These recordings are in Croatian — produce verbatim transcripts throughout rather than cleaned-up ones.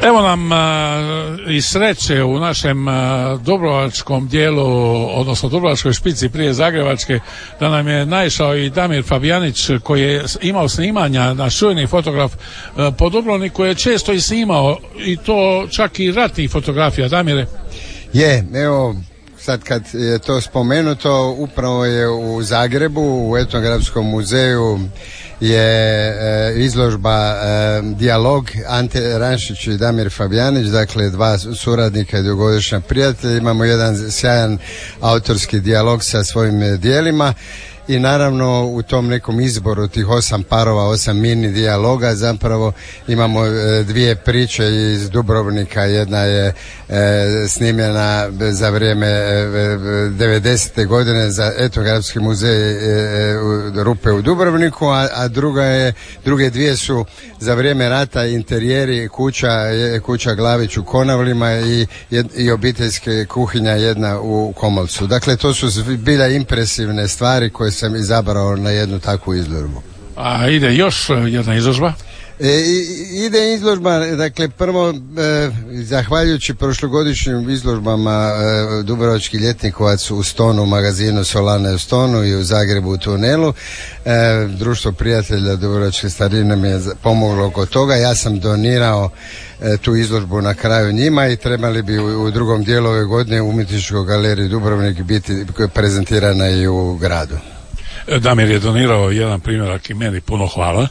Evo nam a, i sreće u našem a, dubrovačkom dijelu, odnosno dubrovačkoj špici prije zagrebačke, da nam je naišao i Damir Fabijanić koji je imao snimanja, naš čuveni fotograf a, po Dubrovniku je često i snimao i to čak i ratnih fotografija. Damire? Je, evo sad kad je to spomenuto, upravo je u Zagrebu u Etnografskom muzeju je e, izložba e, Dijalog, Ante Ranšić i Damir Fabijanić, dakle dva suradnika i dugogodišnja prijatelja. Imamo jedan sjajan autorski dijalog sa svojim dijelima i naravno u tom nekom izboru tih osam parova, osam mini dijaloga zapravo imamo e, dvije priče iz Dubrovnika. Jedna je e, snimljena za vrijeme e, devedesete godine za Etnografski muzej e, Rupe u Dubrovniku, a, a druga je, druge dvije su za vrijeme rata interijeri kuća, je, kuća Glavić u Konavlima i, i obiteljske kuhinja jedna u Komolcu. Dakle, to su zbilja impresivne stvari koje sam izabrao na jednu takvu izložbu. A ide još jedna izložba? E, ide izložba, dakle prvo e, zahvaljujući prošlogodišnjim izložbama e, Dubrovački ljetnikovac u Stonu, u magazinu Solane u Stonu i u Zagrebu u tunelu, e, Društvo prijatelja Dubrovačke starine mi je pomoglo oko toga. Ja sam donirao e, tu izložbu na kraju njima i trebali bi u, u drugom dijelu ove godine u Umjetničkoj galeriji Dubrovnik biti prezentirana i u gradu. Damir je donirao jedan primjerak i meni puno hvala.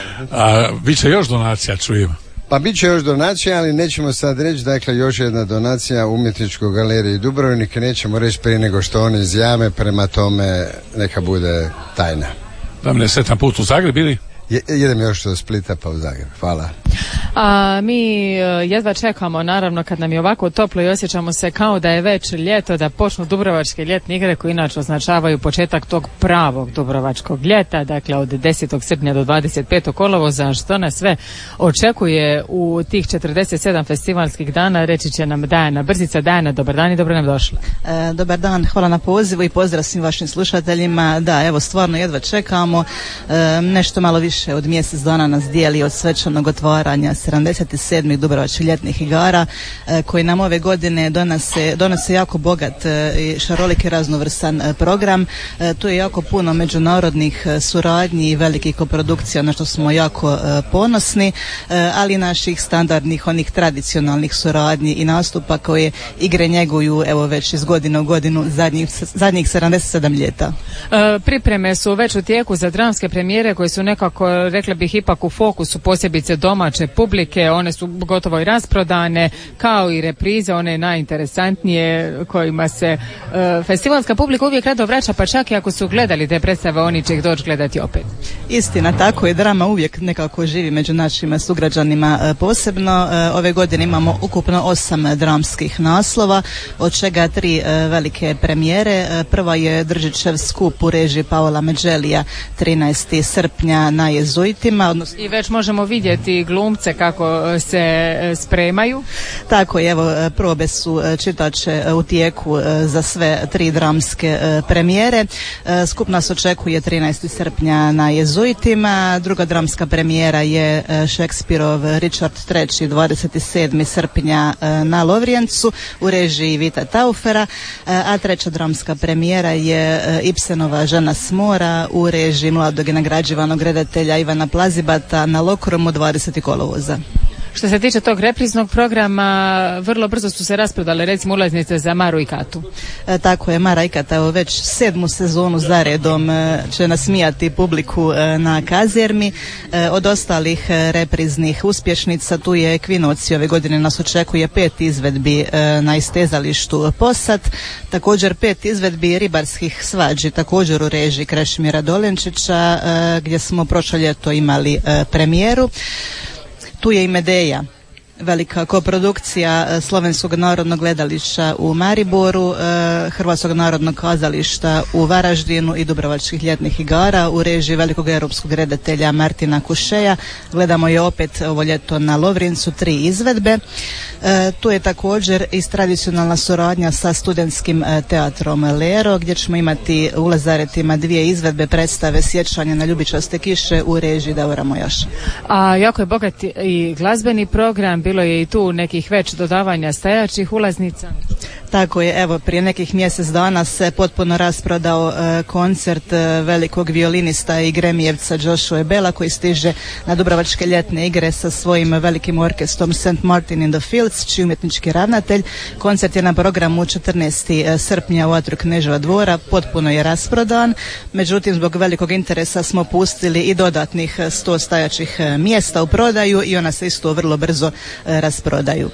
A bit će još donacija, čujem. Pa bit će još donacija, ali nećemo sad reći, dakle još jedna donacija Umjetničkoj galeriji Dubrovnik, nećemo reći prije nego što oni izjave, prema tome neka bude tajna. Damir, sretan put u Zagreb ili? Je, jedem još do Splita pa u Zagreb. Hvala. A mi jedva čekamo, naravno, kad nam je ovako toplo i osjećamo se kao da je već ljeto, da počnu Dubrovačke ljetne igre koje inače označavaju početak tog pravog Dubrovačkog ljeta, dakle od desetog srpnja do dvadeset petog kolovoza. Što nas sve očekuje u tih četrdeset sedam festivalskih dana, reći će nam Dajana Brzica. Dajana, dobar dan i dobro nam došla. E, dobar dan, hvala na pozivu i pozdrav svim vašim slušateljima. Da, evo, stvarno jedva čekamo. E, nešto malo više od mjesec dana nas dijeli od svečanog otvaranja sedamdeset sedmih Dubrovačkih ljetnih igara, e, koji nam ove godine donose, donose jako bogat e, i šarolik i raznovrsan e, program. E, tu je jako puno međunarodnih e, suradnji i velikih koprodukcija, na što smo jako e, ponosni, e, ali i naših standardnih, onih tradicionalnih suradnji i nastupa koje igre njeguju evo već iz godine u godinu zadnjih, zadnjih sedamdeset sedam ljeta. E, pripreme su već u tijeku za dramske premijere koje su nekako, rekla bih, ipak u fokusu posebice domaće publike. One su gotovo i rasprodane, kao i reprize, one najinteresantnije kojima se e, festivalska publika uvijek rado vraća, pa čak i ako su gledali te predstave, oni će ih doći gledati opet. Istina, tako je, drama uvijek nekako živi među našim sugrađanima e, posebno. E, ove godine imamo ukupno osam dramskih naslova, od čega tri e, velike premijere. E, prva je Držićev skup u režiji Paola Međelija trinaestog srpnja na Jezuitima. Odnosno... I već možemo vidjeti glumce kako se spremaju. Tako je, evo, probe su čitače u tijeku za sve tri dramske premijere. Skup nas očekuje trinaestog srpnja na Jezuitima. Druga dramska premijera je Šekspirov Richard treći dvadeset sedmog srpnja na Lovrijencu u režiji Vita Taufera, a treća dramska premijera je Ibsenova Žena s mora u režiji mladog i nagrađivanog redatelja Ivana Plazibata na Lokromu dvadesetog kolovoza. Što se tiče tog repriznog programa, vrlo brzo su se rasprodale recimo ulaznice za Maru i Katu. E, tako je, Mara i Kata evo već sedmu sezonu zaredom e, će nasmijati publiku e, na Kazermi. E, od ostalih e, repriznih uspješnica tu je Ekvinoci, ove godine nas očekuje pet izvedbi e, na istezalištu Posad, također pet izvedbi ribarskih svađi, također u režiji Krešimira Dolenčića, e, gdje smo prošlo ljeto imali e, premijeru. Tu je i Medeja, velika koprodukcija Slovenskog narodnog gledališta u Mariboru, Hrvatskog narodnog kazališta u Varaždinu i Dubrovačkih ljetnih igara u režiji velikog europskog redatelja Martina Kušeja. Gledamo je opet ovo ljeto na Lovrincu, tri izvedbe. E, tu je također i tradicionalna suradnja sa studentskim e, teatrom Lero, gdje ćemo imati u Lazaretima dvije izvedbe predstave Sjećanja na ljubičaste kiše u režiji Davora Mojaša. A jako je bogat i glazbeni program. bilo je i tu nekih već dodavanja stajaćih ulaznica. Tako je, evo prije nekih mjesec dana se potpuno rasprodao e, koncert e, velikog violinista i gremijevca Joshua Bella koji stiže na Dubrovačke ljetne igre sa svojim velikim orkestrom Saint Martin in the Fields, čiji umjetnički ravnatelj. Koncert je na programu četrnaestog srpnja u atriju Kneževa dvora, potpuno je rasprodan, međutim zbog velikog interesa smo pustili i dodatnih sto stajaćih mjesta u prodaju i ona se isto vrlo brzo e, rasprodaju.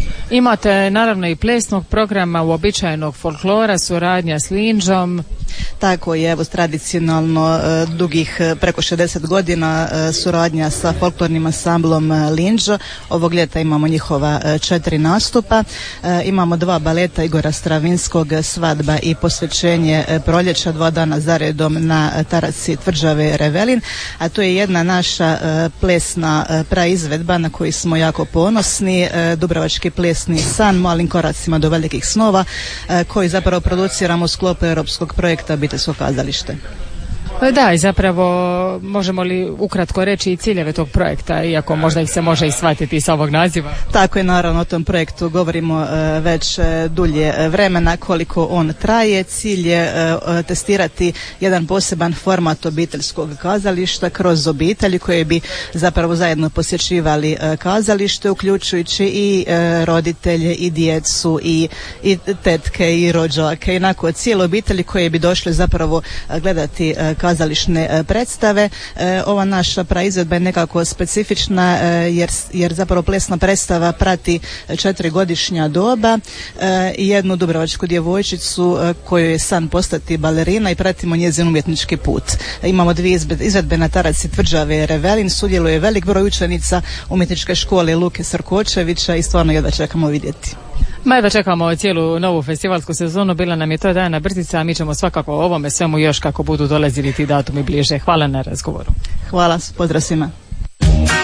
Imate naravno i plesnog programa, uobičajenog folklora, suradnja s Linđom. Tako je, evo tradicionalno e, dugih e, preko šezdeset godina e, suradnja sa folklornim ansamblom e, Linđo. Ovog ljeta imamo njihova e, četiri nastupa. E, imamo dva baleta Igora Stravinskog, Svadba i posvećenje e, proljeća, dva dana zaredom na e, taraci tvrđave Revelin, a to je jedna naša e, plesna e, praizvedba na koju smo jako ponosni, e, Dubrovački plesni san, malim koracima do velikih snova, e, koji zapravo produciramo u sklopu europskog projekta Obiteljsko kazalište. Da, i zapravo možemo li ukratko reći i ciljeve tog projekta, iako možda ih se može i shvatiti sa ovog naziva? Tako je, naravno, o tom projektu govorimo e, već e, dulje vremena koliko on traje. Cilj je e, testirati jedan poseban format obiteljskog kazališta kroz obitelji koje bi zapravo zajedno posjećivali e, kazalište, uključujući i e, roditelje i djecu i, i tetke i rođake, inako cijelo obitelji koje bi došle zapravo gledati e, kazališne predstave. E, ova naša praizvedba je nekako specifična e, jer, jer zapravo plesna predstava prati četiri godišnja doba e, i jednu dubrovačku djevojčicu e, kojoj je san postati balerina i pratimo njezin umjetnički put. E, imamo dvije izvedbe na taraci tvrđave Revelin, sudjeluje velik broj učenica umjetničke škole Luke Srkočevića i stvarno jedva čekamo vidjeti. Ma jedva čekamo cijelu novu festivalsku sezonu, bila nam je to Dajana Brtica, a mi ćemo svakako o ovome svemu još kako budu dolazili ti datumi bliže. Hvala na razgovoru. Hvala, pozdrav svima.